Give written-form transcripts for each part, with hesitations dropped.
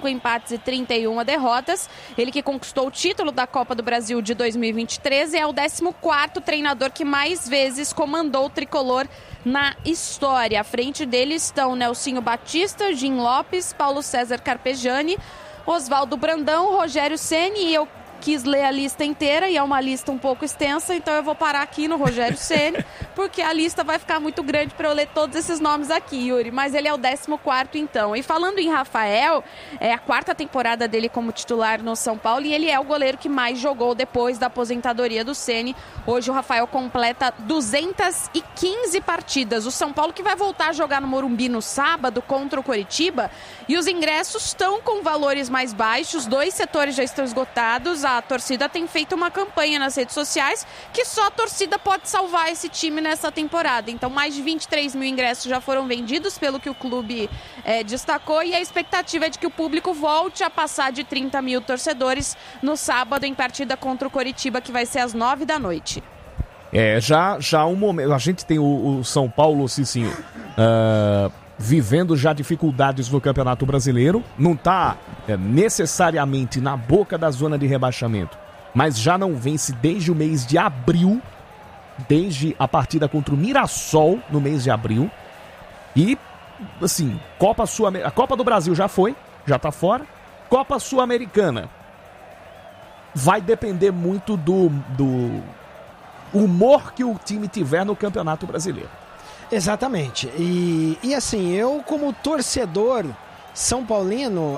25 empates e 31 derrotas. Ele que conquistou o título da Copa do Brasil de 2023 e é o 14º treinador que mais vezes comandou o tricolor na história. À frente dele estão Nelsinho Batista, Jim Lopes, Paulo César Carpegiani, Oswaldo Brandão, Rogério Ceni, e eu quis ler a lista inteira e é uma lista um pouco extensa, então eu vou parar aqui no Rogério Ceni, porque a lista vai ficar muito grande para eu ler todos esses nomes aqui, Yuri, mas ele é o 14º então. E falando em Rafael, é a 4ª temporada dele como titular no São Paulo e ele é o goleiro que mais jogou depois da aposentadoria do Ceni. Hoje o Rafael completa 215 partidas. O São Paulo que vai voltar a jogar no Morumbi no sábado contra o Coritiba, e os ingressos estão com valores mais baixos, 2 setores já estão esgotados. A torcida tem feito uma campanha nas redes sociais que só a torcida pode salvar esse time nessa temporada. Então mais de 23 mil ingressos já foram vendidos, pelo que o clube destacou, e a expectativa é de que o público volte a passar de 30 mil torcedores no sábado em partida contra o Coritiba, que vai ser às 9 da noite. Já um momento, a gente tem o São Paulo, Cicinho, vivendo já dificuldades no Campeonato Brasileiro, não está necessariamente na boca da zona de rebaixamento, mas já não vence desde o mês de abril, desde a partida contra o Mirassol no mês de abril. E assim, a Copa do Brasil já foi, já está fora. Copa Sul-Americana vai depender muito do humor que o time tiver no Campeonato Brasileiro. Exatamente. E assim, eu como torcedor são paulino,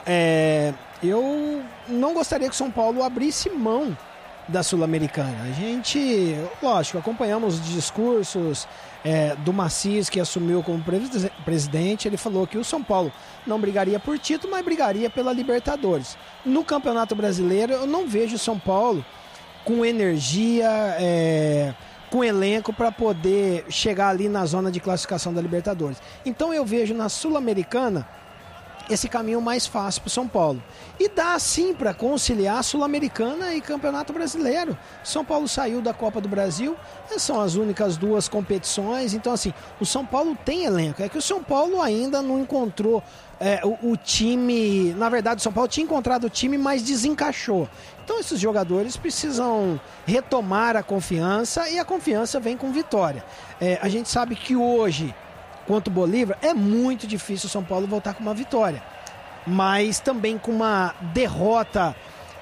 eu não gostaria que o São Paulo abrisse mão da Sul-Americana. A gente, lógico, acompanhamos os discursos do Maciz, que assumiu como presidente. Ele falou que o São Paulo não brigaria por título, mas brigaria pela Libertadores. No Campeonato Brasileiro, eu não vejo o São Paulo com energia, com elenco para poder chegar ali na zona de classificação da Libertadores. Então eu vejo na Sul-Americana esse caminho mais fácil para o São Paulo. E dá sim para conciliar Sul-Americana e Campeonato Brasileiro. São Paulo saiu da Copa do Brasil, são as únicas 2 competições. Então assim, o São Paulo tem elenco. É que o São Paulo ainda não encontrou o time. Na verdade, o São Paulo tinha encontrado o time, mas desencaixou. Então esses jogadores precisam retomar a confiança, e a confiança vem com vitória. A gente sabe que hoje, contra o Bolívar, é muito difícil o São Paulo voltar com uma vitória. Mas também com uma derrota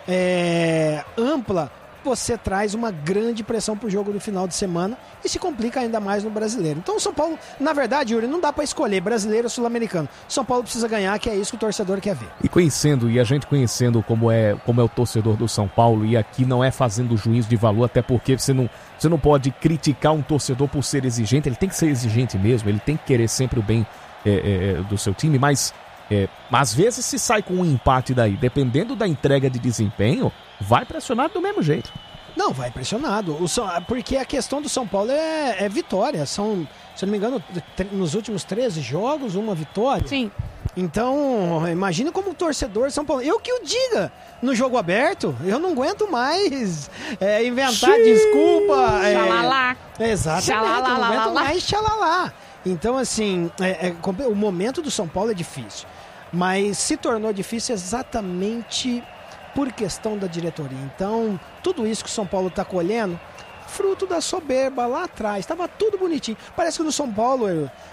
ampla, você traz uma grande pressão para o jogo do final de semana e se complica ainda mais no Brasileiro. Então o São Paulo, na verdade, Yuri, não dá para escolher brasileiro ou sul-americano. São Paulo precisa ganhar, que é isso que o torcedor quer ver. E a gente conhecendo como é o torcedor do São Paulo, e aqui não é fazendo juízo de valor, até porque você não pode criticar um torcedor por ser exigente. Ele tem que ser exigente mesmo, ele tem que querer sempre o bem do seu time, mas às vezes se sai com um empate daí, dependendo da entrega de desempenho, vai pressionado do mesmo jeito. Não, vai pressionado. Porque a questão do São Paulo é vitória. São, se eu não me engano, nos últimos 13 jogos, uma vitória. Sim. Então, imagina como torcedor São Paulo. Eu que o diga, no jogo aberto, eu não aguento mais inventar desculpa. Xalalá. Exatamente, Xalalá, eu não aguento lalá. mais xalalá. Então, assim, o momento do São Paulo é difícil. Mas se tornou difícil exatamente por questão da diretoria. Então, tudo isso que o São Paulo está colhendo, fruto da soberba lá atrás. Estava tudo bonitinho. Parece que no São Paulo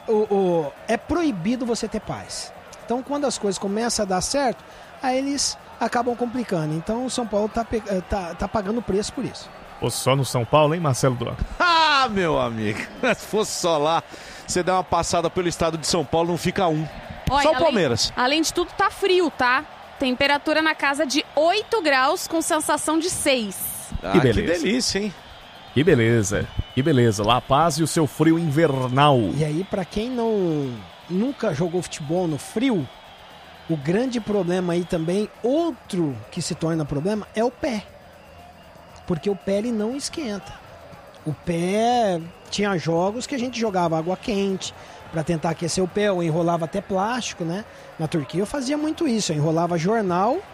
é proibido você ter paz. Então, quando as coisas começam a dar certo, aí eles acabam complicando. Então, o São Paulo tá pagando o preço por isso. Ou só no São Paulo, hein, Marcelo Duarte? Ah, meu amigo, se fosse só lá, você dá uma passada pelo estado de São Paulo, não fica um. Olha, Só o Palmeiras. Além de tudo, tá frio, tá? Temperatura na casa de 8 graus com sensação de 6. Ah, Que beleza. que delícia, hein? Que beleza. La Paz e o seu frio invernal. E aí, para quem nunca jogou futebol no frio, o grande problema aí também, outro que se torna problema, é o pé. Porque o pé ele não esquenta. O pé, tinha jogos que a gente jogava água quente para tentar aquecer o pé, ou enrolava até plástico, né? Na Turquia eu fazia muito isso, eu enrolava jornal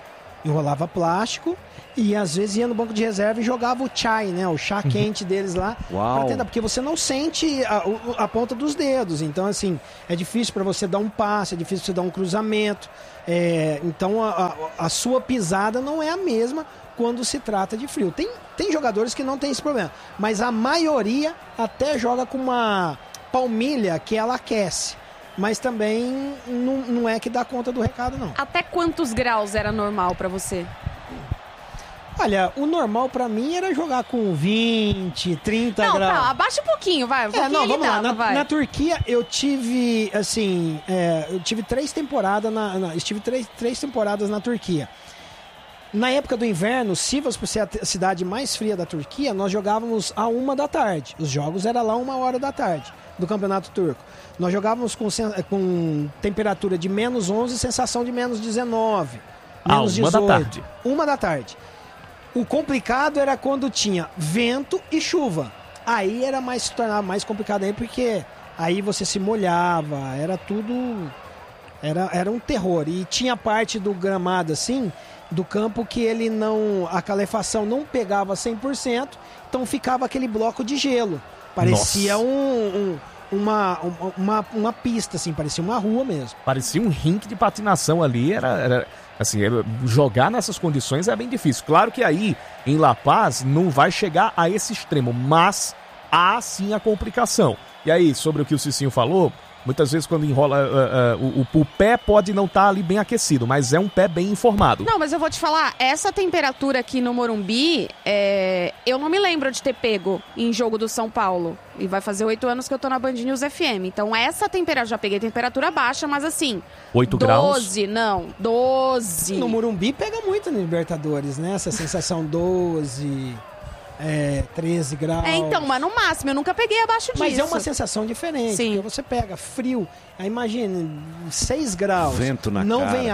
enrolava plástico e às vezes ia no banco de reserva e jogava o chai, né? O chá quente deles lá. Uau. Porque você não sente a ponta dos dedos. Então, assim, é difícil para você dar um passe, é difícil você dar um cruzamento. Então, a sua pisada não é a mesma quando se trata de frio. Tem jogadores que não tem esse problema, mas a maioria até joga com uma palmilha que ela aquece. Mas também não é que dá conta do recado, não. Até quantos graus era normal pra você? Olha, o normal pra mim era jogar com 20, 30 graus. Não, tá, abaixa um pouquinho, vai. Vamos lá. Na Turquia eu tive, assim, eu tive 3 temporadas, estive três temporadas na Turquia. Na época do inverno, Sivas, por ser a cidade mais fria da Turquia, nós jogávamos à 1 da tarde. Os jogos eram lá 1 da tarde do Campeonato Turco. Nós jogávamos com temperatura de menos 11 e sensação de menos 19. Menos 18. 1 da tarde. 1 da tarde. O complicado era quando tinha vento e chuva. Aí se tornava mais complicado aí, porque aí você se molhava, era tudo... Era um terror. E tinha parte do gramado, assim, do campo que a calefação não pegava 100%, então ficava aquele bloco de gelo. Parecia uma pista, assim, parecia uma rua mesmo. Parecia um rink de patinação ali, assim, jogar nessas condições é bem difícil. Claro que aí, em La Paz, não vai chegar a esse extremo, mas há sim a complicação. E aí, sobre o que o Cicinho falou, muitas vezes quando enrola, o pé pode não estar ali bem aquecido, mas é um pé bem informado. Não, mas eu vou te falar, essa temperatura aqui no Morumbi, eu não me lembro de ter pego em jogo do São Paulo. E vai fazer 8 anos que eu tô na Band News FM. Então essa temperatura, já peguei temperatura baixa, mas assim... 8 graus? 12. No Morumbi pega muito no Libertadores, né? Essa sensação 12... 13 graus. Então, mas no máximo, eu nunca peguei abaixo disso. Mas é uma sensação diferente. Sim. Porque você pega frio, aí imagina, 6 graus. Vento na não cara. Vem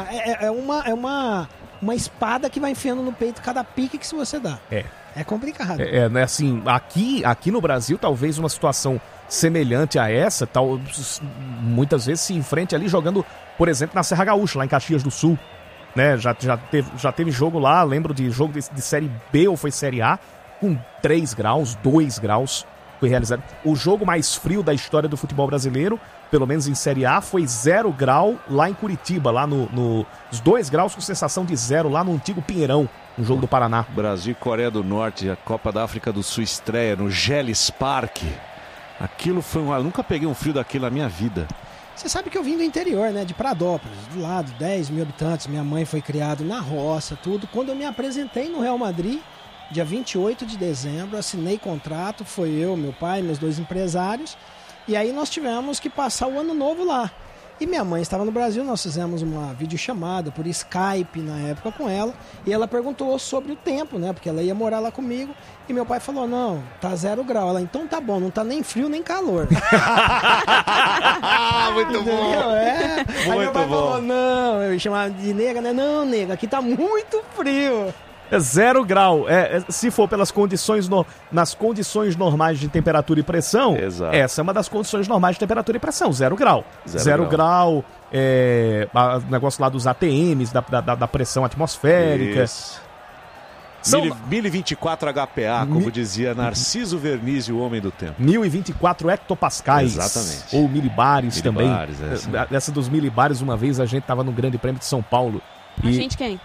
uma espada que vai enfiando no peito cada pique que você dá. É complicado. Né, assim, aqui no Brasil, talvez uma situação semelhante a essa, muitas vezes se enfrente ali jogando, por exemplo, na Serra Gaúcha, lá em Caxias do Sul. Né? Já teve jogo lá, lembro de jogo de Série B ou foi Série A, com 3 graus, 2 graus, foi realizado. O jogo mais frio da história do futebol brasileiro, pelo menos em Série A, foi 0 grau lá em Curitiba, lá os 2 graus com sensação de 0, lá no antigo Pinheirão, no jogo do Paraná. Brasil e Coreia do Norte, a Copa da África do Sul estreia no Geles Park. Aquilo foi eu nunca peguei um frio daquilo na minha vida. Você sabe que eu vim do interior, né, de Pradópolis, do lado, 10 mil habitantes, minha mãe foi criada na roça, tudo. Quando eu me apresentei no Real Madrid, dia 28 de dezembro, assinei contrato, foi eu, meu pai, meus 2 empresários, e aí nós tivemos que passar o ano novo lá. E minha mãe estava no Brasil, nós fizemos uma videochamada por Skype na época com ela, e ela perguntou sobre o tempo, né, porque ela ia morar lá comigo, e meu pai falou, não, tá 0 grau. Ela, então tá bom, não tá nem frio nem calor. Muito bom. Aí meu pai falou, não, eu chamava de nega, né, não, nega, aqui tá muito frio. 0 grau. Se for pelas condições nas condições normais de temperatura e pressão, exato. Essa é uma das condições normais de temperatura e pressão, 0 grau. 0 grau, o negócio lá dos ATMs, da pressão atmosférica. Isso. 1024 HPA, como dizia Narciso Vernizzi, o homem do tempo. 1024 hectopascais. Exatamente. Ou milibares também. Essa dos milibares, uma vez a gente estava no Grande Prêmio de São Paulo. A gente quem?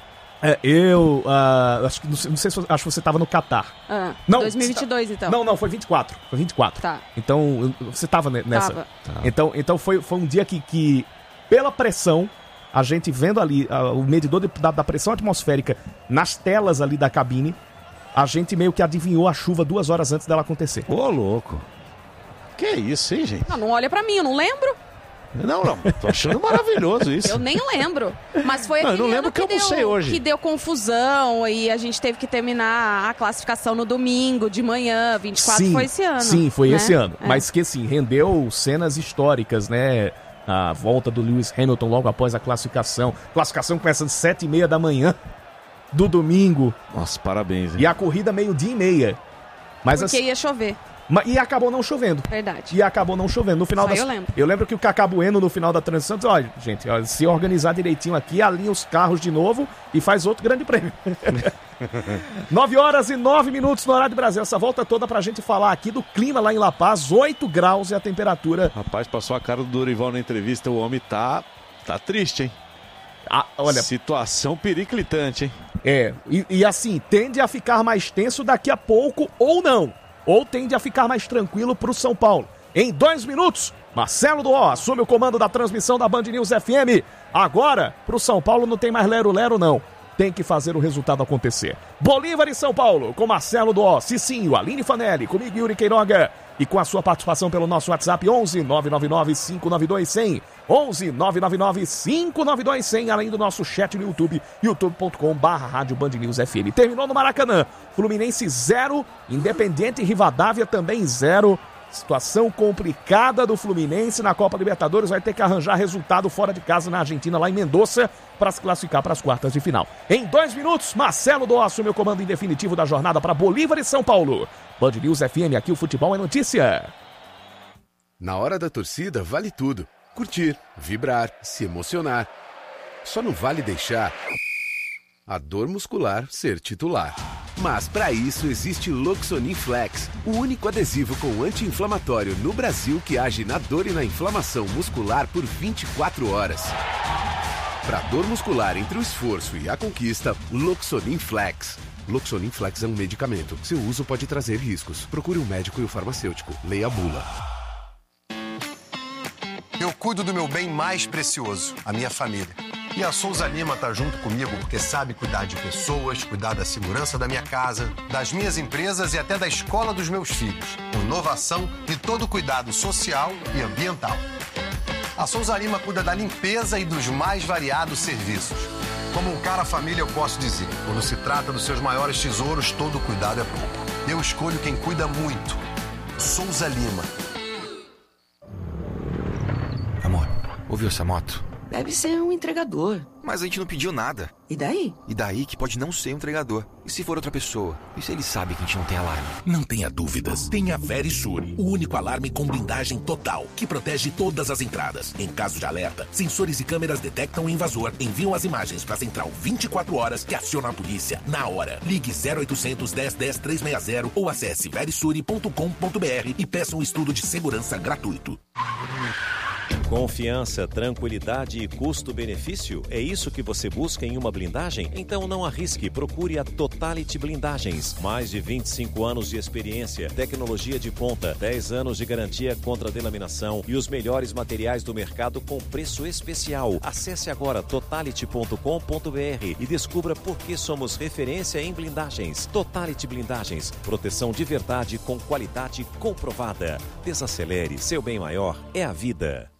Acho que você estava no Catar. Não, 2022 então. Não, foi 24. Foi 24. Tá. Então, você estava nessa. Tava. Então foi um dia que, pela pressão, a gente vendo ali o medidor da pressão atmosférica nas telas ali da cabine, a gente meio que adivinhou a chuva 2 horas antes dela acontecer. Ô, louco. Que isso, hein, gente? Não olha pra mim, eu não lembro. Não, tô achando maravilhoso isso. Eu nem lembro. Mas foi aquele eu não lembro ano que eu almocei hoje. Que deu confusão e a gente teve que terminar a classificação no domingo, de manhã. 24 foi esse ano. Sim, foi esse ano. É. Mas que assim, rendeu cenas históricas, né? A volta do Lewis Hamilton logo após a classificação. Classificação começa às 7h30 da manhã do domingo. Nossa, parabéns. Hein? E a corrida 12h30. Mas porque ia chover. E acabou não chovendo. Verdade. E acabou não chovendo. No final eu lembro que o Cacá Bueno, no final da transição, disse, olha, gente, se organizar direitinho aqui, alinha os carros de novo e faz outro grande prêmio. 9h09 no horário do Brasil. Essa volta toda pra gente falar aqui do clima lá em La Paz, 8 graus e a temperatura. Rapaz, passou a cara do Dorival na entrevista, o homem tá triste, hein? Olha, situação periclitante, hein? E assim, tende a ficar mais tenso daqui a pouco ou não. Ou tende a ficar mais tranquilo pro São Paulo. Em 2 minutos, Marcelo Duó assume o comando da transmissão da Band News FM. Agora, pro São Paulo não tem mais lero-lero, não. Tem que fazer o resultado acontecer. Bolívar e São Paulo, com Marcelo Duó, Cicinho, Aline Fanelli, comigo Yuri Queiroga. E com a sua participação pelo nosso WhatsApp 11 999 592 100. 11 999 592 100. Além do nosso chat no YouTube, youtube.com/Rádio Band News FM. Terminou no Maracanã. Fluminense 0, Independiente Rivadavia também 0. Situação complicada do Fluminense na Copa Libertadores. Vai ter que arranjar resultado fora de casa na Argentina, lá em Mendoza, para se classificar para as quartas de final. Em 2 minutos, Marcelo Duó assume o comando em definitivo da jornada para Bolívar e São Paulo. Band News FM, aqui o futebol é notícia. Na hora da torcida, vale tudo. Curtir, vibrar, se emocionar. Só não vale deixar a dor muscular ser titular. Mas para isso existe Loxonin Flex, o único adesivo com anti-inflamatório no Brasil que age na dor e na inflamação muscular por 24 horas. Para dor muscular entre o esforço e a conquista, Loxonin Flex. Loxonin Flex é um medicamento. Seu uso pode trazer riscos. Procure um médico e o farmacêutico. Leia a bula. Eu cuido do meu bem mais precioso, a minha família. E a Souza Lima tá junto comigo porque sabe cuidar de pessoas, cuidar da segurança da minha casa, das minhas empresas e até da escola dos meus filhos. Com inovação e todo cuidado social e ambiental. A Souza Lima cuida da limpeza e dos mais variados serviços. Como um cara família, eu posso dizer, quando se trata dos seus maiores tesouros, todo cuidado é pouco. Eu escolho quem cuida muito. Souza Lima. Amor, ouviu essa moto? Deve ser um entregador. Mas a gente não pediu nada. E daí? E daí que pode não ser um entregador. E se for outra pessoa? E se ele sabe que a gente não tem alarme? Não tenha dúvidas. Tenha a Verisure, o único alarme com blindagem total, que protege todas as entradas. Em caso de alerta, sensores e câmeras detectam o invasor, enviam as imagens para a central 24 horas que aciona a polícia na hora. Ligue 0800 10 10 360 ou acesse verisure.com.br e peça um estudo de segurança gratuito. Confiança, tranquilidade e custo-benefício? É isso que você busca em uma blindagem? Então não arrisque, procure a Totality Blindagens. Mais de 25 anos de experiência, tecnologia de ponta, 10 anos de garantia contra delaminação e os melhores materiais do mercado com preço especial. Acesse agora totality.com.br e descubra por que somos referência em blindagens. Totality Blindagens, proteção de verdade com qualidade comprovada. Desacelere, seu bem maior é a vida.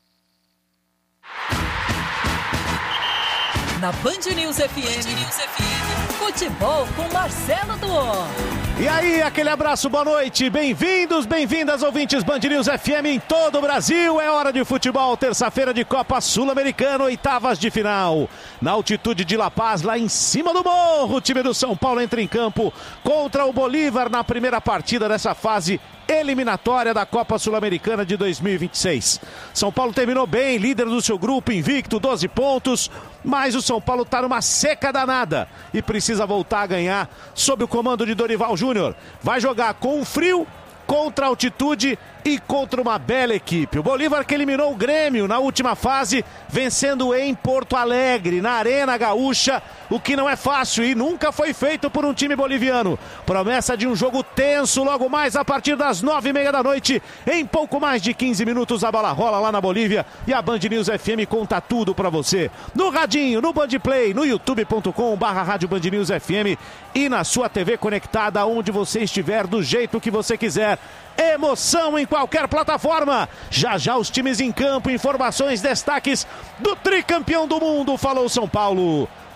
Na Band News FM, futebol com Marcelo Duó. E aí, aquele abraço, boa noite, bem-vindos, bem-vindas, ouvintes Band News FM em todo o Brasil. É hora de futebol, terça-feira de Copa Sul-Americana, oitavas de final. Na altitude de La Paz, lá em cima do morro, o time do São Paulo entra em campo contra o Bolívar na primeira partida dessa fase eliminatória da Copa Sul-Americana de 2026. São Paulo terminou bem, líder do seu grupo, invicto, 12 pontos, mas o São Paulo está numa seca danada e precisa voltar a ganhar sob o comando de Dorival Júnior. Vai jogar com o frio, contra a altitude e contra uma bela equipe. O Bolívar que eliminou o Grêmio na última fase, vencendo em Porto Alegre, na Arena Gaúcha, o que não é fácil e nunca foi feito por um time boliviano. Promessa de um jogo tenso logo mais a partir das 9h30 da noite. Em pouco mais de 15 minutos a bola rola lá na Bolívia e a Band News FM conta tudo pra você. No radinho, no Bandplay, no youtube.com/Rádio Band News FM e na sua TV conectada onde você estiver, do jeito que você quiser. Emoção em qualquer plataforma. Já já os times em campo, informações, destaques do tricampeão do mundo. Falou São Paulo.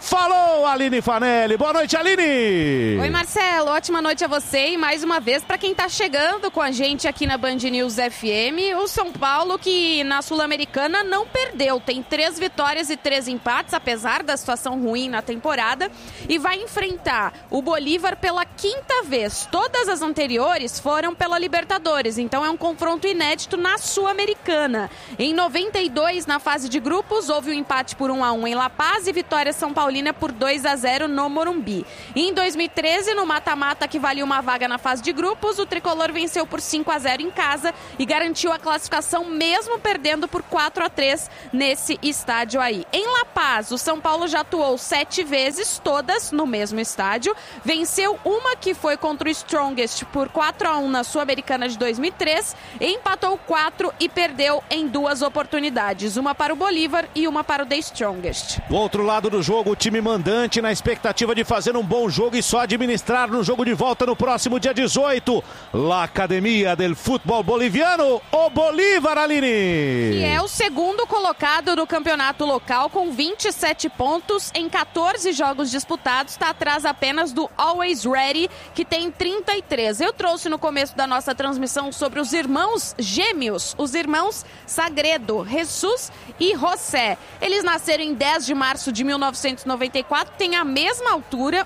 Falou, Aline Fanelli. Boa noite, Aline. Oi, Marcelo. Ótima noite a você e mais uma vez para quem tá chegando com a gente aqui na Band News FM, o São Paulo que na Sul-Americana não perdeu. Tem 3 vitórias e 3 empates, apesar da situação ruim na temporada, e vai enfrentar o Bolívar pela 5ª vez. Todas as anteriores foram pela Libertadores, então é um confronto inédito na Sul-Americana. Em 92, na fase de grupos, houve um empate por 1-1 em La Paz e vitória São Paulina por 2-0 no Morumbi. E em 2013, no mata-mata que valia uma vaga na fase de grupos, o tricolor venceu por 5-0 em casa e garantiu a classificação mesmo perdendo por 4-3 nesse estádio aí. Em La Paz, o São Paulo já atuou 7 vezes, todas no mesmo estádio. Venceu uma que foi contra o Strongest por 4-1 na Sul-Americana de 2003, empatou 4 e perdeu em 2 oportunidades, uma para o Bolívar e uma para o The Strongest. Do outro lado do jogo, o time mandante na expectativa de fazer um bom jogo e só administrar no jogo de volta no próximo dia 18. La Academia del Futebol Boliviano, o Bolívar, Aline. Que é o segundo colocado no campeonato local com 27 pontos em 14 jogos disputados. Está atrás apenas do Always Ready, que tem 33. Eu trouxe no começo da nossa transmissão sobre os irmãos gêmeos, os irmãos Sagredo, Jesus e José. Eles nasceram em 10 de março de 1994, tem a mesma altura,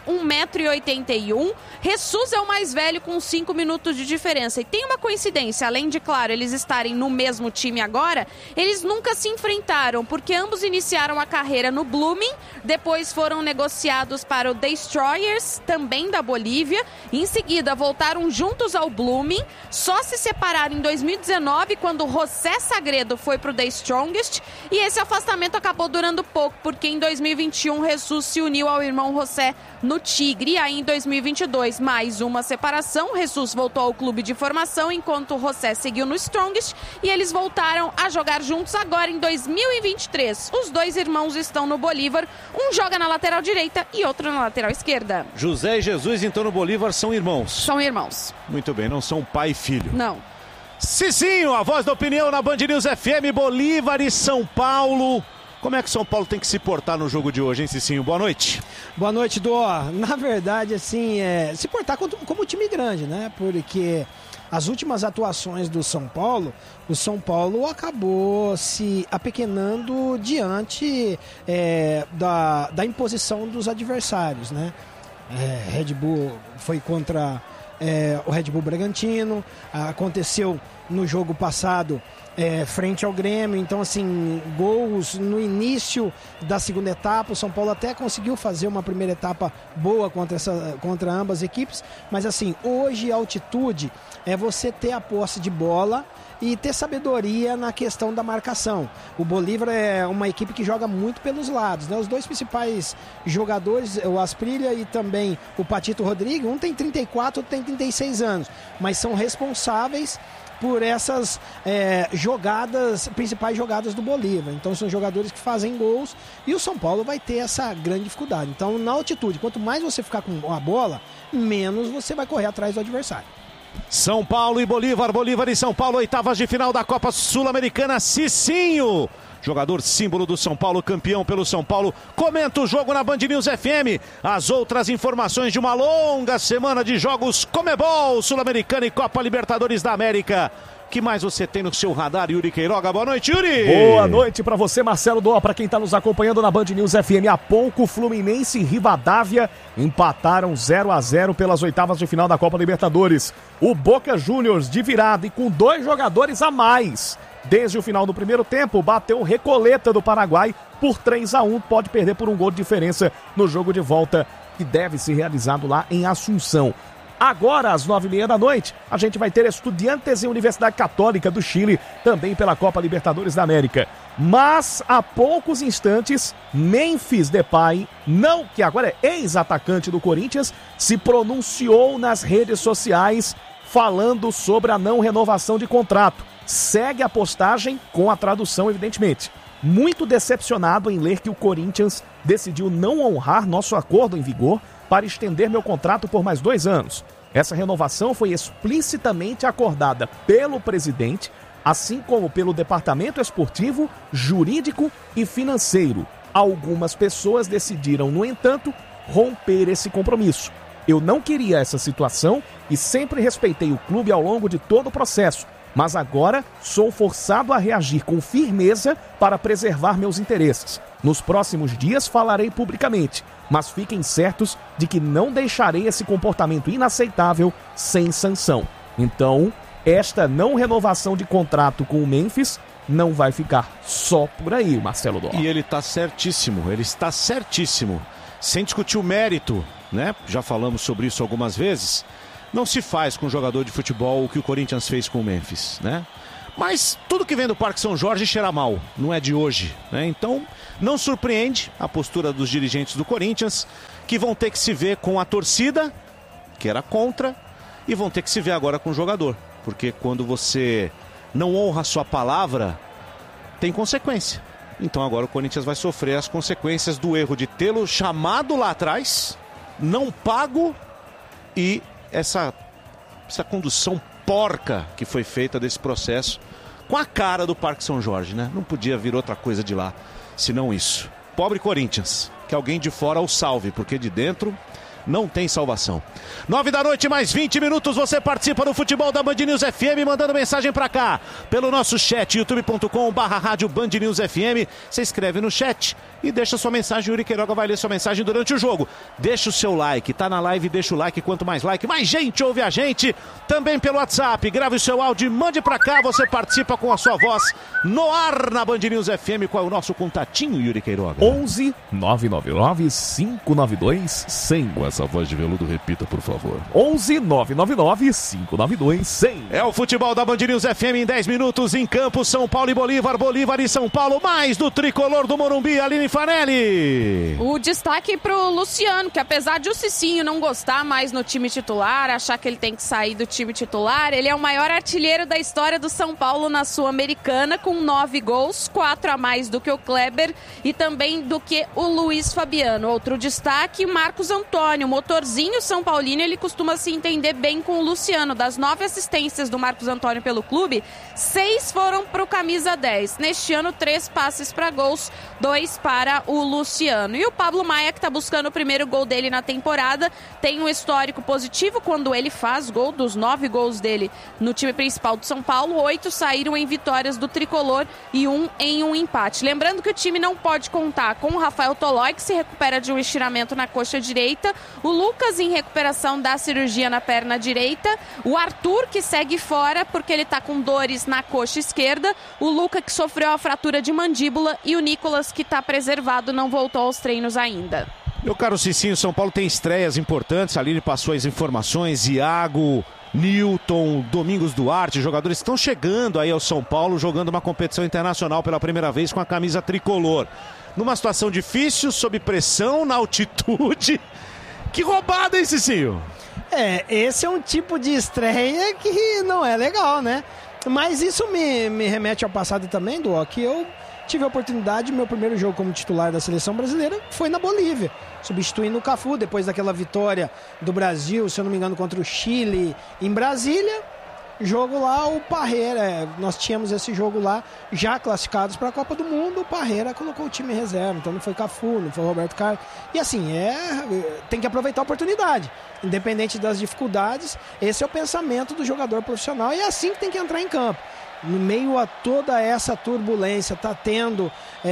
1,81 m. Jesus é o mais velho com 5 minutos de diferença. E tem uma coincidência, além de, claro, eles estarem no mesmo time agora, eles nunca se enfrentaram, porque ambos iniciaram a carreira no Blooming, depois foram negociados para o Destroyers, também da Bolívia, em seguida voltaram juntos ao Blooming, só se separaram em 2019, quando José Sagredo foi para o The Strongest, e esse afastamento acabou durando pouco, porque em 2021 Jesus se uniu ao irmão José no Tigre, e aí em 2022 mais uma separação, Jesus voltou ao clube de formação enquanto José seguiu no Strongest e eles voltaram a jogar juntos agora em 2023. Os dois irmãos estão no Bolívar, um joga na lateral direita e outro na lateral esquerda. José e Jesus então no Bolívar são irmãos. São irmãos. Muito bem, não são pai e filho. Não. Cicinho, a voz da opinião na Band News FM, Bolívar e São Paulo. Como é que o São Paulo tem que se portar no jogo de hoje, hein, Cicinho? Boa noite. Boa noite, Dó. Na verdade, assim, se portar como time grande, né? Porque as últimas atuações do São Paulo, o São Paulo acabou se apequenando diante da imposição dos adversários, né? Red Bull foi contra o Red Bull Bragantino, aconteceu no jogo passado frente ao Grêmio, então assim, gols no início da segunda etapa, o São Paulo até conseguiu fazer uma primeira etapa boa contra ambas equipes, mas assim, hoje a altitude é você ter a posse de bola e ter sabedoria na questão da marcação. O Bolívar é uma equipe que joga muito pelos lados, né? Os dois principais jogadores, o Asprilla e também o Patito Rodrigues, um tem 34, outro tem 36 anos, mas são responsáveis por essas principais jogadas do Bolívar. Então são jogadores que fazem gols e o São Paulo vai ter essa grande dificuldade. Então na altitude, quanto mais você ficar com a bola, menos você vai correr atrás do adversário. São Paulo e Bolívar, Bolívar e São Paulo, oitavas de final da Copa Sul-Americana. Cicinho, jogador símbolo do São Paulo, campeão pelo São Paulo, comenta o jogo na Band News FM. As outras informações de uma longa semana de jogos Comebol, Sul-Americana e Copa Libertadores da América. Que mais você tem no seu radar, Yuri Queiroga? Boa noite, Yuri! Boa noite pra você, Marcelo Doa, pra quem tá nos acompanhando na Band News FM. Há pouco, Fluminense e Rivadavia empataram 0-0 pelas oitavas de final da Copa Libertadores. O Boca Juniors, de virada e com 2 jogadores a mais, desde o final do primeiro tempo, bateu o Recoleta do Paraguai por 3-1. Pode perder por um gol de diferença no jogo de volta, que deve ser realizado lá em Assunção. Agora, às 9h30 da noite, a gente vai ter Estudiantes e Universidade Católica do Chile, também pela Copa Libertadores da América. Mas, há poucos instantes, Memphis Depay, que agora é ex-atacante do Corinthians, se pronunciou nas redes sociais falando sobre a não renovação de contrato. Segue a postagem com a tradução, evidentemente. Muito decepcionado em ler que o Corinthians decidiu não honrar nosso acordo em vigor para estender meu contrato por mais 2 anos. Essa renovação foi explicitamente acordada pelo presidente, assim como pelo departamento esportivo, jurídico e financeiro. Algumas pessoas decidiram, no entanto, romper esse compromisso. Eu não queria essa situação e sempre respeitei o clube ao longo de todo o processo, mas agora sou forçado a reagir com firmeza para preservar meus interesses. Nos próximos dias falarei publicamente, mas fiquem certos de que não deixarei esse comportamento inaceitável sem sanção. Então, esta não renovação de contrato com o Memphis não vai ficar só por aí, Marcelo Dó. E ele está certíssimo, sem discutir o mérito, né? Já falamos sobre isso algumas vezes. Não se faz com jogador de futebol o que o Corinthians fez com o Memphis, né? Mas tudo que vem do Parque São Jorge cheira mal, não é de hoje, né? Então, não surpreende a postura dos dirigentes do Corinthians, que vão ter que se ver com a torcida, que era contra, e vão ter que se ver agora com o jogador. Porque quando você não honra a sua palavra, tem consequência. Então agora o Corinthians vai sofrer as consequências do erro de tê-lo chamado lá atrás, não pago, e essa condução porca que foi feita desse processo com a cara do Parque São Jorge, né? Não podia vir outra coisa de lá, senão isso. Pobre Corinthians, que alguém de fora o salve, porque de dentro não tem salvação. 9h, mais 20 minutos, você participa do Futebol da Band News FM, mandando mensagem pra cá, pelo nosso chat, youtube.com/rádio Band News FM. Você escreve no chat e deixa sua mensagem, o Yuri Queiroga vai ler sua mensagem durante o jogo. Deixa o seu like, tá na live, deixa o like, quanto mais like, mais gente ouve a gente. Também pelo WhatsApp, grave o seu áudio e mande pra cá, você participa com a sua voz no ar na Band News FM. Qual é o nosso contatinho, Yuri Queiroga? 11 999 592 100. Essa voz de veludo, repita, por favor. 11 999 592 100. É o Futebol da Band News FM em 10 minutos em campo. São Paulo e Bolívar, Bolívar e São Paulo, mais do tricolor do Morumbi, Aline Fanelli. O destaque pro Luciano, que apesar de o Cicinho não gostar mais no time titular, achar que ele tem que sair do time titular, ele é o maior artilheiro da história do São Paulo na Sul-Americana, com 9 gols, 4 a mais do que o Kleber e também do que o Luiz Fabiano. Outro destaque, Marcos Antônio. O motorzinho São Paulino, ele costuma se entender bem com o Luciano. Das 9 assistências do Marcos Antônio pelo clube, 6 foram para o camisa 10. Neste ano, 3 passes para gols, 2 para o Luciano. E o Pablo Maia, que está buscando o primeiro gol dele na temporada, tem um histórico positivo quando ele faz gol. Dos 9 gols dele no time principal do São Paulo, 8 saíram em vitórias do tricolor e 1 em um empate. Lembrando que o time não pode contar com o Rafael Tolói, que se recupera de um estiramento na coxa direita, o Lucas em recuperação da cirurgia na perna direita, o Arthur, que segue fora porque ele está com dores na coxa esquerda, o Luca, que sofreu a fratura de mandíbula, e o Nicolas, que está preservado, não voltou aos treinos ainda. Meu caro Cicinho, São Paulo tem estreias importantes, ali ele passou as informações, Iago, Newton, Domingos Duarte, jogadores que estão chegando aí ao São Paulo, jogando uma competição internacional pela primeira vez com a camisa tricolor. Numa situação difícil, sob pressão, na altitude. Que roubada, hein, Cicinho? Esse é um tipo de estreia que não é legal, né? Mas isso me remete ao passado também, Duó, que eu tive a oportunidade, meu primeiro jogo como titular da seleção brasileira foi na Bolívia, substituindo o Cafu, depois daquela vitória do Brasil, se eu não me engano, contra o Chile em Brasília. Jogo lá, o Parreira, nós tínhamos esse jogo lá, já classificados para a Copa do Mundo, o Parreira colocou o time em reserva, então não foi Cafu, não foi Roberto Carlos, e assim, tem que aproveitar a oportunidade, independente das dificuldades, esse é o pensamento do jogador profissional, e é assim que tem que entrar em campo. No meio a toda essa turbulência, tá tendo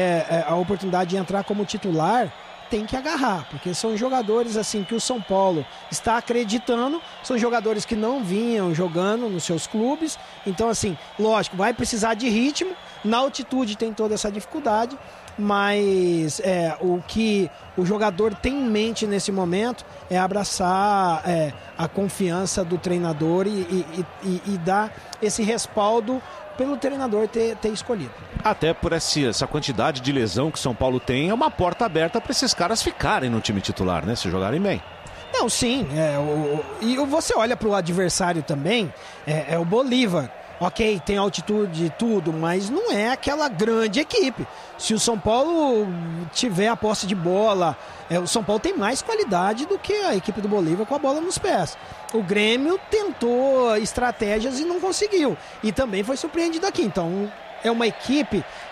a oportunidade de entrar como titular, tem que agarrar, porque são jogadores assim que o São Paulo está acreditando, são jogadores que não vinham jogando nos seus clubes, então assim, lógico, vai precisar de ritmo, na altitude tem toda essa dificuldade, mas o que o jogador tem em mente nesse momento é abraçar a confiança do treinador e dar esse respaldo pelo treinador ter escolhido. Até por essa quantidade de lesão que São Paulo tem, é uma porta aberta para esses caras ficarem no time titular, né? Se jogarem bem. Não, sim. E você olha para o adversário também, é o Bolívar. Ok, tem altitude e tudo, mas não é aquela grande equipe. Se o São Paulo tiver a posse de bola, o São Paulo tem mais qualidade do que a equipe do Bolívar com a bola nos pés. O Grêmio tentou estratégias e não conseguiu. E também foi surpreendido aqui. Então, é uma equipe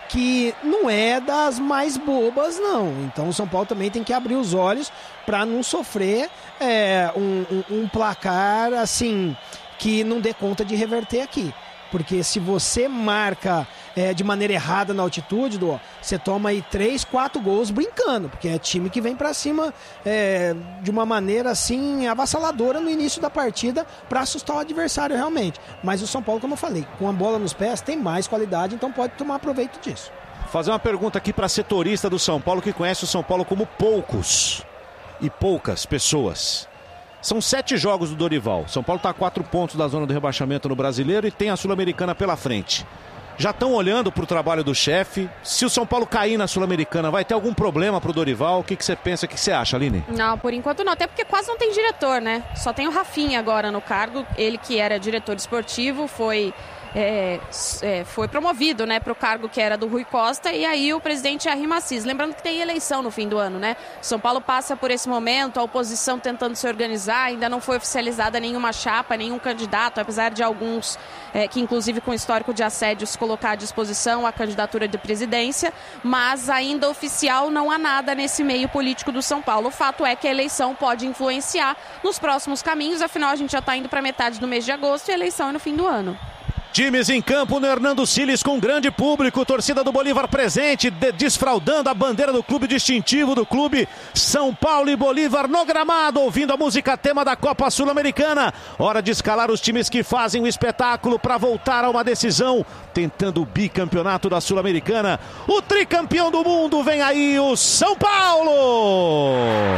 que não é das mais bobas, não. Então o São Paulo também tem que abrir os olhos para não sofrer um placar assim que não dê conta de reverter aqui. Porque se você marca de maneira errada na altitude, você toma aí 3, 4 gols brincando, porque é time que vem para cima de uma maneira assim avassaladora no início da partida para assustar o adversário realmente. Mas o São Paulo, como eu falei, com a bola nos pés tem mais qualidade, então pode tomar proveito disso. Fazer uma pergunta aqui para setorista do São Paulo que conhece o São Paulo como poucos e poucas pessoas. São 7 jogos do Dorival. São Paulo está a 4 pontos da zona do rebaixamento no Brasileiro e tem a Sul-Americana pela frente. Já estão olhando para o trabalho do chefe. Se o São Paulo cair na Sul-Americana, vai ter algum problema para o Dorival? O que você pensa, o que você acha, Aline? Não, por enquanto não. Até porque quase não tem diretor, né? Só tem o Rafinha agora no cargo. Ele que era diretor esportivo foi promovido, né, para o cargo que era do Rui Costa, e aí o presidente é Arrim Assis. Lembrando que tem eleição no fim do ano, né? São Paulo passa por esse momento, a oposição tentando se organizar, ainda não foi oficializada nenhuma chapa, nenhum candidato, apesar de alguns que inclusive com histórico de assédios colocar à disposição a candidatura de presidência, mas ainda oficial não há nada nesse meio político do São Paulo. O fato é que a eleição pode influenciar nos próximos caminhos, afinal a gente já está indo para metade do mês de agosto e a eleição é no fim do ano. Times em campo no Hernando Siles com grande público, torcida do Bolívar presente, desfraldando a bandeira do clube distintivo do clube. São Paulo e Bolívar no gramado, ouvindo a música tema da Copa Sul-Americana. Hora de escalar os times que fazem o espetáculo para voltar a uma decisão, tentando o bicampeonato da Sul-Americana. O tricampeão do mundo, vem aí o São Paulo!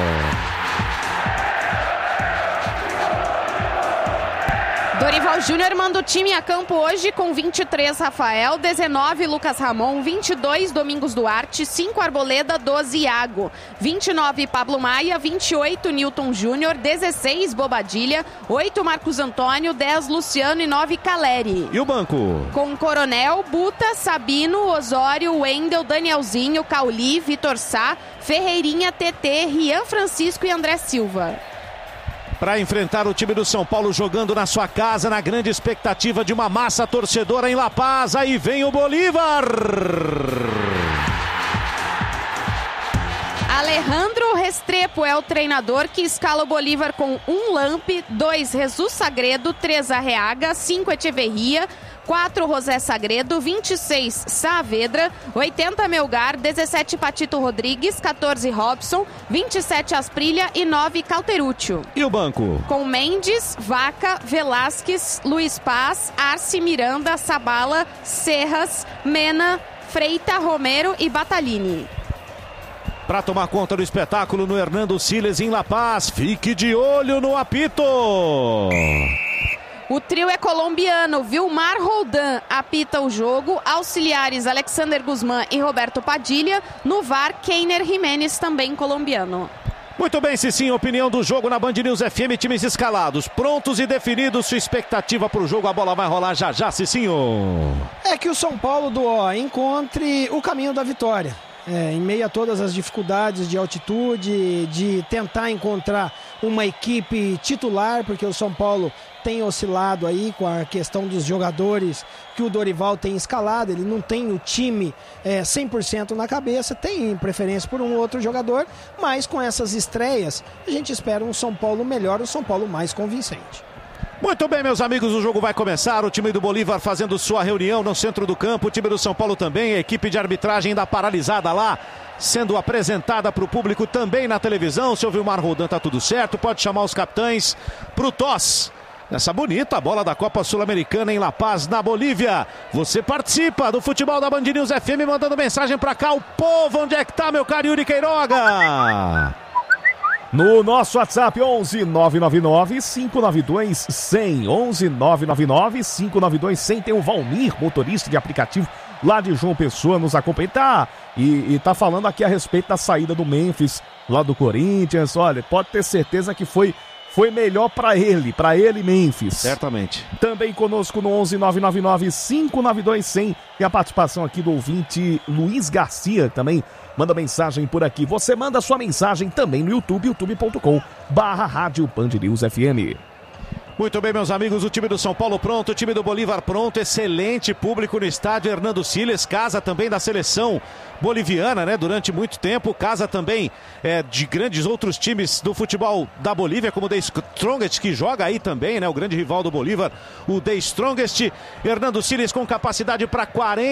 Dorival Júnior manda o time a campo hoje com 23 Rafael, 19 Lucas Ramon, 22 Domingos Duarte, 5 Arboleda, 12 Iago, 29 Pablo Maia, 28 Newton Júnior, 16 Bobadilha, 8 Marcos Antônio, 10 Luciano e 9 Caleri. E o banco? Com Coronel, Buta, Sabino, Osório, Wendel, Danielzinho, Cauli, Vitor Sá, Ferreirinha, TT, Rian Francisco e André Silva. Para enfrentar o time do São Paulo jogando na sua casa, na grande expectativa de uma massa torcedora em La Paz. Aí vem o Bolívar. Alejandro Restrepo é o treinador que escala o Bolívar com 1 Lampe, 2 Jesus Sagredo, 3 Arreaga, 5 Echeverria, 4 José Sagredo, 26 Saavedra, 80 Melgar, 17 Patito Rodrigues, 14 Robson, 27 Asprilha e 9 Cauterúcio. E o banco? Com Mendes, Vaca, Velasquez, Luiz Paz, Arce, Miranda, Sabala, Serras, Mena, Freita, Romero e Batalini. Para tomar conta do espetáculo no Hernando Siles em La Paz, fique de olho no apito. O trio é colombiano, Vilmar Roldan apita o jogo, auxiliares Alexander Guzmán e Roberto Padilha, no VAR Keiner Jiménez, também colombiano. Muito bem, Cicinho, opinião do jogo na Band News FM, times escalados, prontos e definidos, sua expectativa para o jogo, a bola vai rolar já já, Cicinho. É que o São Paulo encontre o caminho da vitória. Em meio a todas as dificuldades de altitude, de tentar encontrar uma equipe titular, porque o São Paulo tem oscilado aí com a questão dos jogadores que o Dorival tem escalado, ele não tem o time 100% na cabeça, tem preferência por um outro jogador, mas com essas estreias a gente espera um São Paulo melhor, um São Paulo mais convincente. Muito bem, meus amigos, o jogo vai começar. O time do Bolívar fazendo sua reunião no centro do campo. O time do São Paulo também. A equipe de arbitragem ainda paralisada lá, sendo apresentada para o público também na televisão. Se ouvir o Vilmar Roldan, tá tudo certo. Pode chamar os capitães pro toss. Essa bonita bola da Copa Sul-Americana em La Paz, na Bolívia. Você participa do futebol da Band News FM mandando mensagem para cá. O povo, onde é que tá, meu caro Yuri Queiroga? No nosso WhatsApp, 11 999 592 100. 11 999 592 100. Tem o Valmir, motorista de aplicativo lá de João Pessoa, nos acompanha. E tá falando aqui a respeito da saída do Memphis, lá do Corinthians. Olha, pode ter certeza que foi melhor para ele Memphis. Certamente. Também conosco no 11 999 592 100. E a participação aqui do ouvinte Luiz Garcia também. Manda mensagem por aqui. Você manda sua mensagem também no YouTube, youtube.com/Rádio Band News FM. Muito bem, meus amigos, o time do São Paulo pronto, o time do Bolívar pronto, excelente público no estádio Hernando Siles, casa também da seleção boliviana, né, durante muito tempo, casa também de grandes outros times do futebol da Bolívia, como o The Strongest, que joga aí também, né, o grande rival do Bolívar, o The Strongest. Hernando Siles com capacidade para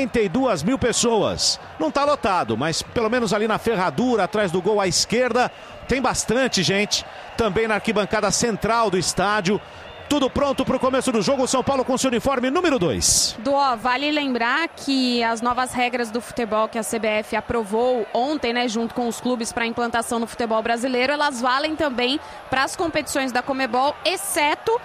42 mil pessoas. Não está lotado, mas pelo menos ali na ferradura, atrás do gol à esquerda, tem bastante gente, também na arquibancada central do estádio. Tudo pronto para o começo do jogo. São Paulo com seu uniforme número 2. Vale lembrar que as novas regras do futebol que a CBF aprovou ontem, né, junto com os clubes para implantação no futebol brasileiro, elas valem também para as competições da Conmebol, exceto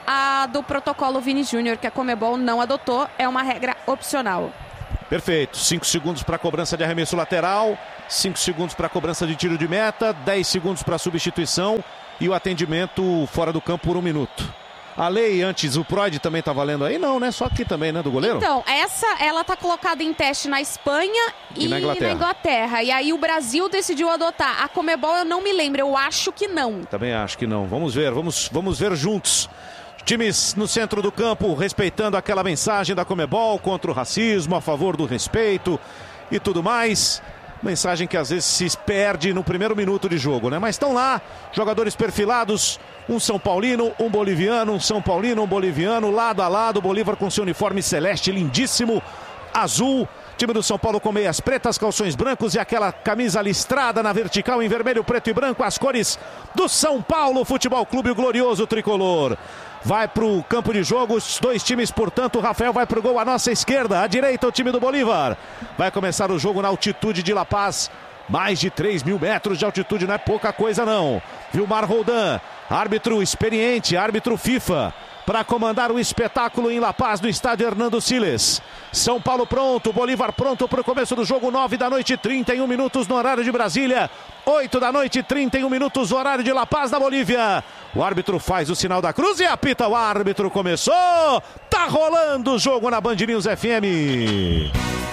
a do protocolo Vini Júnior, que a Conmebol não adotou, é uma regra opcional. Perfeito, 5 segundos para a cobrança de arremesso lateral, 5 segundos para a cobrança de tiro de meta, 10 segundos para a substituição e o atendimento fora do campo por 1 minuto. A lei antes, o Proid também tá valendo aí? Não, né? Só aqui também, né? Do goleiro? Então, ela tá colocada em teste na Espanha e na Inglaterra. E aí o Brasil decidiu adotar. A Conmebol eu não me lembro, eu acho que não. Também acho que não. Vamos ver, vamos ver juntos. Times no centro do campo, respeitando aquela mensagem da Conmebol contra o racismo, a favor do respeito e tudo mais. Mensagem que às vezes se perde no primeiro minuto de jogo, né? Mas estão lá, jogadores perfilados, um São Paulino, um boliviano, um São Paulino, um boliviano, lado a lado, Bolívar com seu uniforme celeste lindíssimo, azul, time do São Paulo com meias pretas, calções brancos e aquela camisa listrada na vertical em vermelho, preto e branco, as cores do São Paulo Futebol Clube, o glorioso tricolor. Vai para o campo de jogo, os dois times, portanto, o Rafael vai para o gol à nossa esquerda, à direita o time do Bolívar. Vai começar o jogo na altitude de La Paz, mais de 3 mil metros de altitude, não é pouca coisa não. Vilmar Roldan, árbitro experiente, árbitro FIFA, para comandar o espetáculo em La Paz, no estádio Hernando Siles. São Paulo pronto, Bolívar pronto para o começo do jogo, 9 da noite, 31 minutos no horário de Brasília, 8 da noite, 31 minutos no horário de La Paz, na Bolívia. O árbitro faz o sinal da cruz e apita, o árbitro começou, tá rolando o jogo na Band News FM.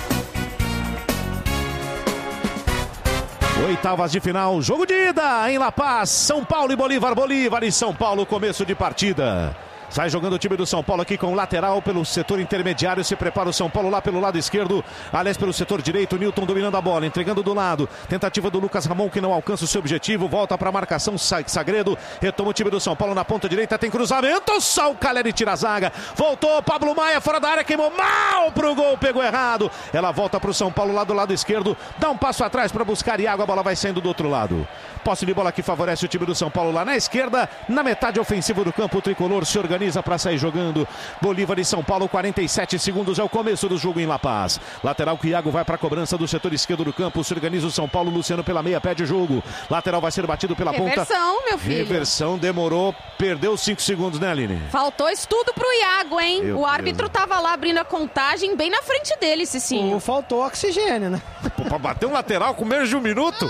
Oitavas de final, jogo de ida em La Paz, São Paulo e Bolívar, Bolívar e São Paulo, começo de partida. Sai jogando o time do São Paulo aqui com o lateral pelo setor intermediário. Se prepara o São Paulo lá pelo lado esquerdo. Aliás, pelo setor direito. Newton dominando a bola, entregando do lado. Tentativa do Lucas Ramon que não alcança o seu objetivo. Volta para a marcação. Sagredo retoma o time do São Paulo na ponta direita. Tem cruzamento. Só o Caleri tira a zaga. Voltou Pablo Maia fora da área. Queimou mal pro gol. Pegou errado. Ela volta para o São Paulo lá do lado esquerdo. Dá um passo atrás para buscar Iago. A bola vai saindo do outro lado. Posse de bola que favorece o time do São Paulo lá na esquerda. Na metade ofensiva do campo, o tricolor se organiza para sair jogando. Bolívar e São Paulo, 47 segundos é o começo do jogo em La Paz. Lateral que Iago vai para a cobrança do setor esquerdo do campo. Se organiza o São Paulo. Luciano pela meia pede o jogo. Lateral vai ser batido pela ponta. Reversão, meu filho. Reversão, demorou. Perdeu 5 segundos, né, Aline? Faltou estudo pro Iago, hein? O árbitro tava lá abrindo a contagem bem na frente dele, Cicinho. Faltou oxigênio, né? Pô, pra bater um lateral com menos de 1 minuto?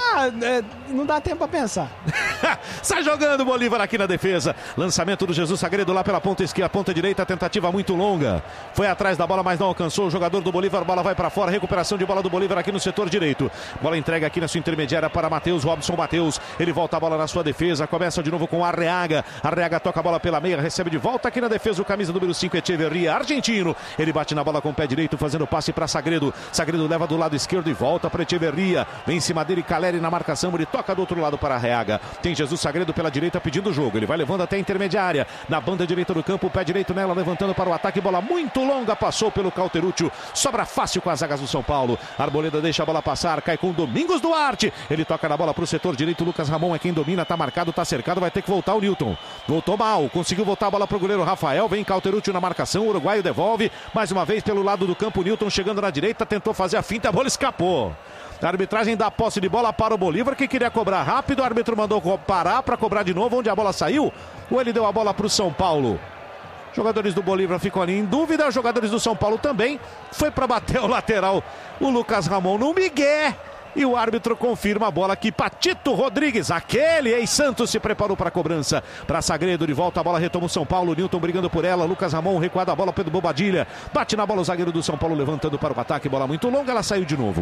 Não dá tempo pra pensar. Sai jogando o Bolívar aqui na defesa. Lançamento do Jesus Sagredo lá pela ponta esquerda, ponta direita, tentativa muito longa. Foi atrás da bola, mas não alcançou o jogador do Bolívar. Bola vai para fora, recuperação de bola do Bolívar aqui no setor direito. Bola entrega aqui na sua intermediária para Matheus, Robson Matheus. Ele volta a bola na sua defesa, começa de novo com Arreaga. Arreaga toca a bola pela meia, recebe de volta aqui na defesa o camisa número 5, Echeverria, argentino. Ele bate na bola com o pé direito, fazendo passe para Sagredo. Sagredo leva do lado esquerdo e volta para Echeverria. Vem em cima dele, Caleri na marcação, ele toca do outro lado para Arreaga. Tem Jesus Sagredo pela direita pedindo o jogo. Ele vai levando até a intermediária. Na banda direita do campo, o pé direito nela, levantando para o ataque. Bola muito longa, passou pelo Cauterúcio. Sobra fácil com as zagas do São Paulo. Arboleda deixa a bola passar, cai com Domingos Duarte. Ele toca na bola para o setor direito. Lucas Ramon é quem domina, tá marcado, tá cercado. Vai ter que voltar o Newton. Voltou mal, conseguiu voltar a bola para o goleiro Rafael. Vem Cauterúcio na marcação. O uruguaio devolve. Mais uma vez pelo lado do campo. Newton chegando na direita, tentou fazer a finta, a bola escapou. A arbitragem dá posse de bola para o Bolívar, que queria cobrar rápido. O árbitro mandou parar para cobrar de novo onde a bola saiu. Ou ele deu a bola para o São Paulo? Jogadores do Bolívar ficam ali em dúvida. Os jogadores do São Paulo também. Foi para bater o lateral o Lucas Ramon no migué. E o árbitro confirma a bola aqui. Patito Rodrigues, aquele ex-Santos, se preparou para a cobrança. Para Sagredo, de volta a bola, retoma o São Paulo. Newton brigando por ela. Lucas Ramon recuada a bola, Pedro Bobadilha. Bate na bola o zagueiro do São Paulo, levantando para o ataque. Bola muito longa, ela saiu de novo.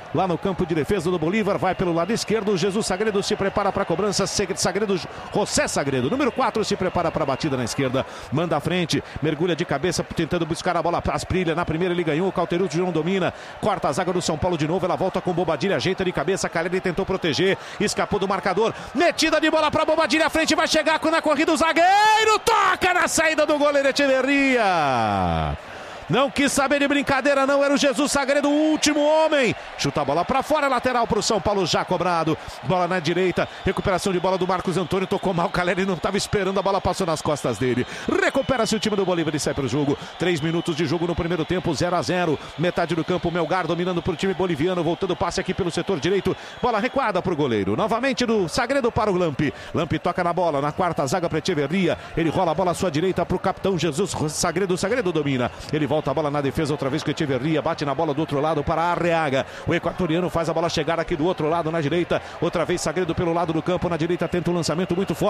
lá no campo de defesa do Bolívar, vai pelo lado esquerdo, Jesus Sagredo se prepara para a cobrança, Sagredo, José Sagredo, número 4, se prepara para a batida na esquerda, manda à frente, mergulha de cabeça, tentando buscar a bola, Asprilha, na primeira ele ganhou, Cauterucci não domina, corta a zaga do São Paulo de novo, ela volta com Bobadilha, ajeita de cabeça, Caleri tentou proteger, escapou do marcador, metida de bola para Bobadilha, à frente, vai chegar na corrida o zagueiro, toca na saída do goleiro Echeverria. Não quis saber de brincadeira, não. Era o Jesus Sagredo, o último homem. Chuta a bola para fora, lateral para o São Paulo, já cobrado. Bola na direita, recuperação de bola do Marcos Antônio. Tocou mal, o Caleri não estava esperando, a bola passou nas costas dele. Recupera-se o time do Bolívar e sai para o jogo. 3 minutos de jogo no primeiro tempo, 0-0. Metade do campo, Melgar dominando para o time boliviano. Voltando o passe aqui pelo setor direito. Bola recuada para o goleiro. Novamente do Sagredo para o Lampi. Lampi toca na bola, na quarta zaga para Echeverria. Ele rola a bola à sua direita para o capitão Jesus Sagredo. Sagredo domina. Ele volta a bola na defesa outra vez com o Echeverria, bate na bola do outro lado para Arreaga, o equatoriano faz a bola chegar aqui do outro lado na direita, outra vez Sagredo pelo lado do campo, na direita tenta um lançamento muito forte.